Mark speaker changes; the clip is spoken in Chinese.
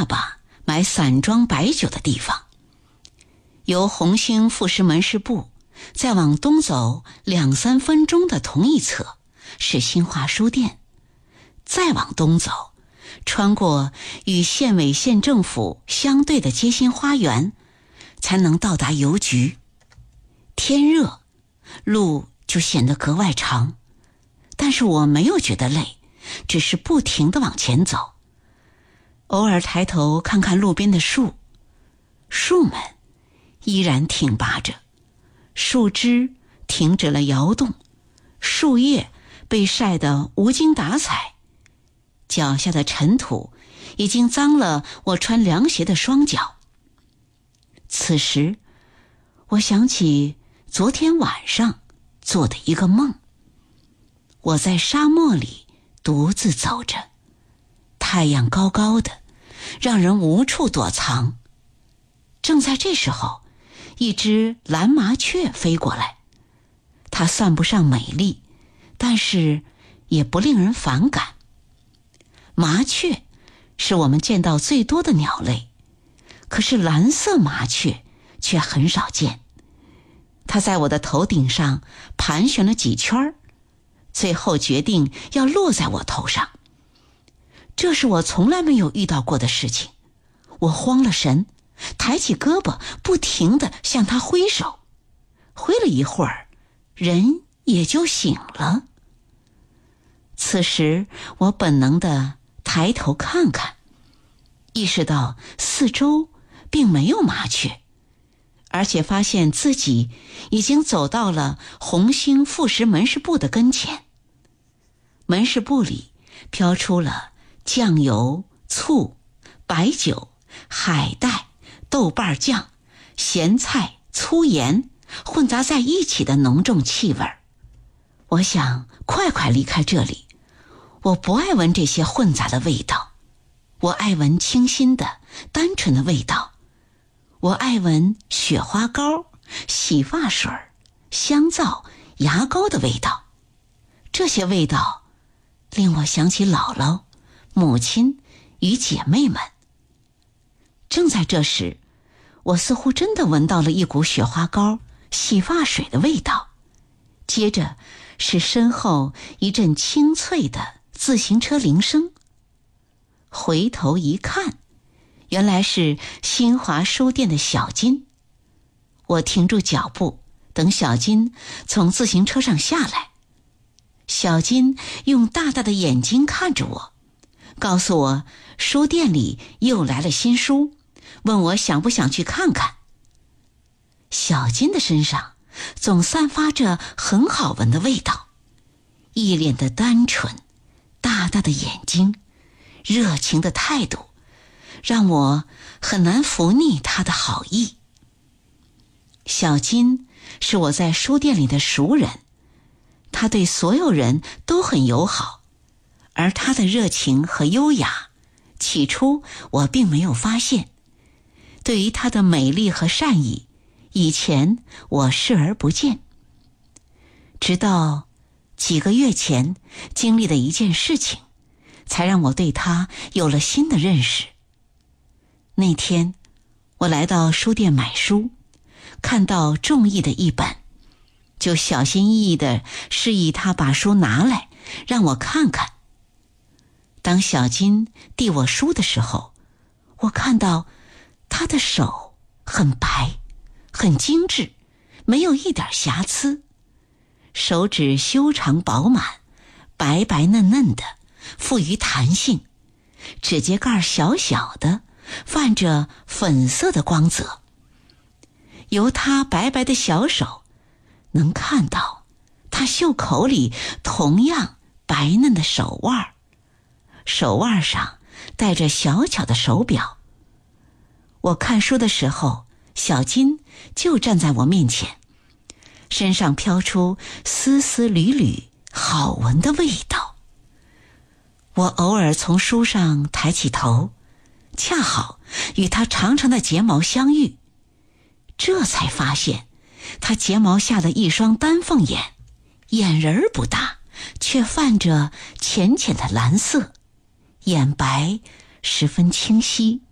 Speaker 1: 爸爸买散装白酒的地方。由红星副食门市部再往东走2-3分钟的同一侧是新华书店，再往东走，穿过与县委县政府相对的街心花园，才能到达邮局。天热，路就显得格外长，但是我没有觉得累，只是不停地往前走。偶尔抬头看看路边的树，树们依然挺拔着，树枝停止了摇动，树叶被晒得无精打采，脚下的尘土已经脏了我穿凉鞋的双脚。此时我想起昨天晚上做的一个梦，我在沙漠里独自走着，太阳高高的，让人无处躲藏。正在这时候，一只蓝麻雀飞过来，它算不上美丽，但是也不令人反感。麻雀是我们见到最多的鸟类，可是蓝色麻雀却很少见。它在我的头顶上盘旋了几圈，最后决定要落在我头上。这是我从来没有遇到过的事情，我慌了神，抬起胳膊不停地向它挥手，挥了一会儿，人也就醒了。此时我本能地抬头看看，意识到四周并没有麻雀，而且发现自己已经走到了红星副食门市部的跟前。门市部里飘出了酱油、醋、白酒、海带、豆瓣酱、咸菜、粗盐混杂在一起的浓重气味。我想快快离开这里，我不爱闻这些混杂的味道，我爱闻清新的单纯的味道。我爱闻雪花膏、洗发水、香皂、牙膏的味道。这些味道令我想起姥姥、母亲与姐妹们。正在这时，我似乎真的闻到了一股雪花膏、洗发水的味道，接着是身后一阵清脆的自行车铃声。回头一看，原来是新华书店的小金。我停住脚步，等小金从自行车上下来。小金用大大的眼睛看着我，告诉我书店里又来了新书，问我想不想去看看。小金的身上总散发着很好闻的味道，一脸的单纯，大大的眼睛，热情的态度，让我很难服逆他的好意。小金是我在书店里的熟人，他对所有人都很友好，而他的热情和优雅，起初我并没有发现。对于他的美丽和善意，以前我视而不见。直到几个月前经历的一件事情，才让我对他有了新的认识。那天我来到书店买书，看到中意的一本，就小心翼翼地示意他把书拿来让我看看。当小金递我书的时候，我看到他的手很白，很精致，没有一点瑕疵，手指修长饱满，白白嫩嫩的，富于弹性，指甲盖小小的，泛着粉色的光泽。由他白白的小手能看到他袖口里同样白嫩的手腕，手腕上戴着小巧的手表。我看书的时候，小金就站在我面前，身上飘出丝丝缕缕好闻的味道。我偶尔从书上抬起头，恰好与他长长的睫毛相遇，这才发现他睫毛下的一双丹凤眼，眼仁儿不大，却泛着浅浅的蓝色，眼白十分清晰。